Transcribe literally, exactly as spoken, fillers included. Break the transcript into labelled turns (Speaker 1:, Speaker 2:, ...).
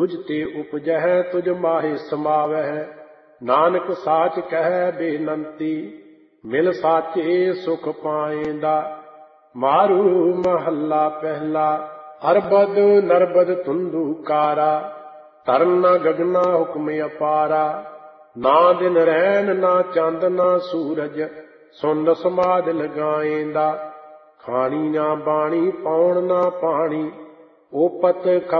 Speaker 1: तुझ ते उपजह तुझ माहे समावह। नानक साच कह बेनंती मिल साचे सुख पाएंदा। मारू महला पहला अरबद नरबद तुंदू कारा। तरना गगना हुक्म अपारा। ना दिन रैन ना चंद ना सूरज सुंद समाध लगाएंदा। खाणी ना बाणी पौण ना पाणी ओपत